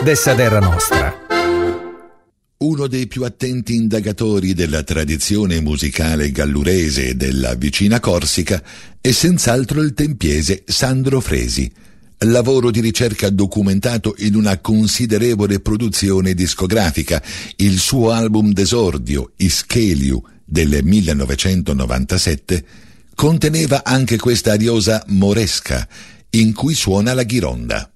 dessa terra nostra. Uno dei più attenti indagatori della tradizione musicale gallurese e della vicina Corsica è senz'altro il tempiese Sandro Fresi, lavoro di ricerca documentato in una considerevole produzione discografica. Il suo album d'esordio, Ischeliu, del 1997, conteneva anche questa ariosa moresca, in cui suona la ghironda.